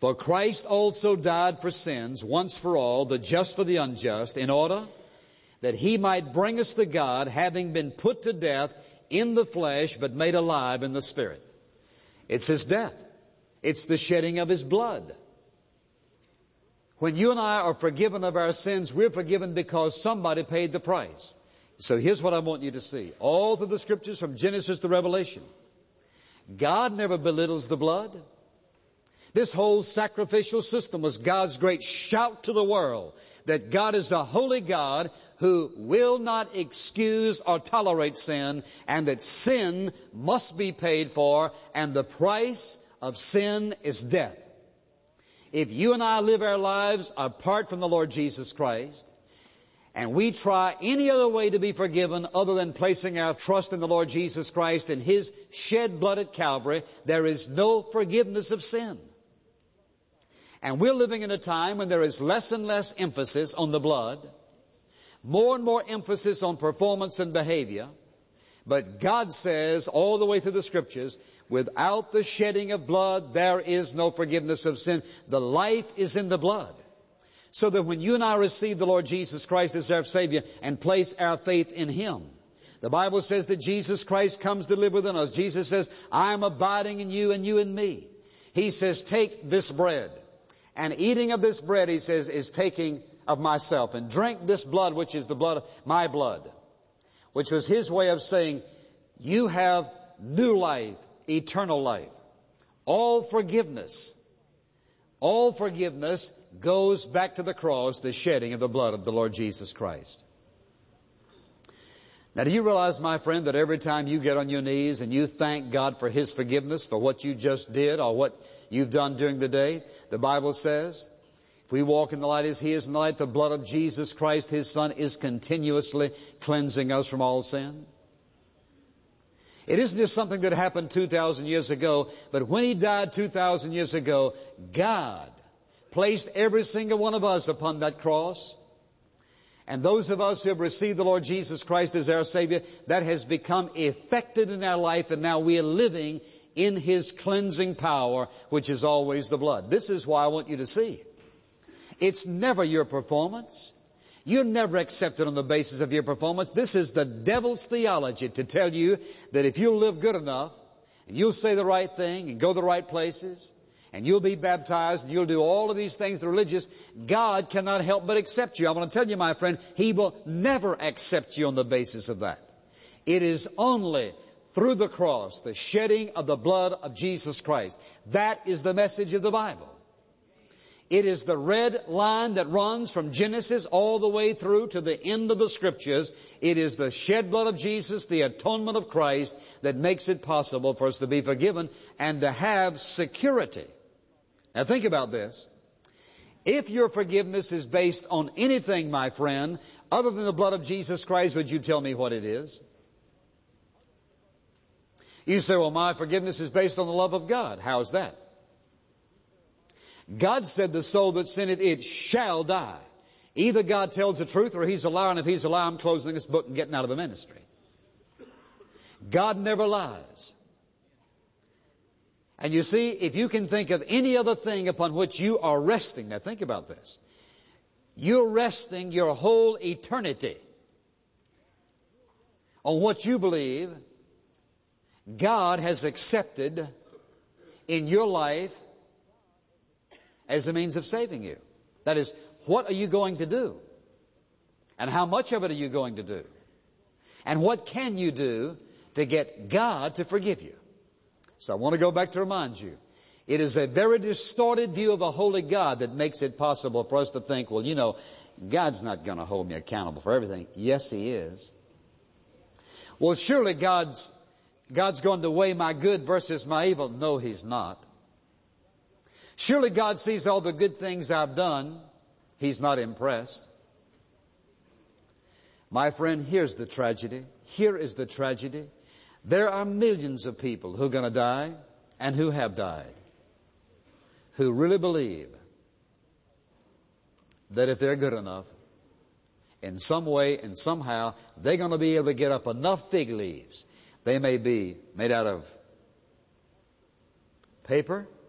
For Christ also died for sins once for all, the just for the unjust, in order that He might bring us to God, having been put to death in the flesh, but made alive in the Spirit. It's His death. It's the shedding of His blood. When you and I are forgiven of our sins, we're forgiven because somebody paid the price. So here's what I want you to see. All through the Scriptures, from Genesis to Revelation, God never belittles the blood. This whole sacrificial system was God's great shout to the world that God is a holy God who will not excuse or tolerate sin, and that sin must be paid for, and the price of sin is death. If you and I live our lives apart from the Lord Jesus Christ, and we try any other way to be forgiven other than placing our trust in the Lord Jesus Christ and His shed blood at Calvary, there is no forgiveness of sin. And we're living in a time when there is less and less emphasis on the blood, more and more emphasis on performance and behavior. But God says all the way through the Scriptures, without the shedding of blood, there is no forgiveness of sin. The life is in the blood. So that when you and I receive the Lord Jesus Christ as our Savior and place our faith in Him, the Bible says that Jesus Christ comes to live within us. Jesus says, I am abiding in you and you in me. He says, take this bread. And eating of this bread, He says, is taking of myself. And drink this blood, which is the blood of my blood. Which was His way of saying, you have new life, eternal life. All forgiveness goes back to the cross, the shedding of the blood of the Lord Jesus Christ. Now, do you realize, my friend, that every time you get on your knees and you thank God for His forgiveness for what you just did or what you've done during the day, the Bible says, if we walk in the light as He is in the light, the blood of Jesus Christ, His Son, is continuously cleansing us from all sin. It isn't just something that happened 2,000 years ago, but when He died 2,000 years ago, God placed every single one of us upon that cross. And those of us who have received the Lord Jesus Christ as our Savior, that has become effected in our life, and now we are living in His cleansing power, which is always the blood. This is why I want you to see. It's never your performance. You're never accepted on the basis of your performance. This is the devil's theology to tell you that if you'll live good enough, and you'll say the right thing, and go the right places, and you'll be baptized, and you'll do all of these things, the religious, God cannot help but accept you. I want to tell you, my friend, He will never accept you on the basis of that. It is only through the cross, the shedding of the blood of Jesus Christ. That is the message of the Bible. It is the red line that runs from Genesis all the way through to the end of the Scriptures. It is the shed blood of Jesus, the atonement of Christ, that makes it possible for us to be forgiven and to have security. Now think about this. If your forgiveness is based on anything, my friend, other than the blood of Jesus Christ, would you tell me what it is? You say, well, my forgiveness is based on the love of God. How is that? God said, the soul that sinneth, it shall die. Either God tells the truth or He's a liar, and if He's a liar, I'm closing this book and getting out of the ministry. God never lies. And you see, if you can think of any other thing upon which you are resting, now think about this. You're resting your whole eternity on what you believe God has accepted in your life as a means of saving you. That is, what are you going to do? And how much of it are you going to do? And what can you do to get God to forgive you? So I want to go back to remind you, it is a very distorted view of a holy God that makes it possible for us to think, well, you know, God's not going to hold me accountable for everything. Yes, He is. Well, surely God's going to weigh my good versus my evil. No, He's not. Surely God sees all the good things I've done. He's not impressed. My friend, here's the tragedy. Here is the tragedy. There are millions of people who are going to die and who have died, who really believe that if they're good enough, in some way and somehow, they're going to be able to get up enough fig leaves. They may be made out of paper,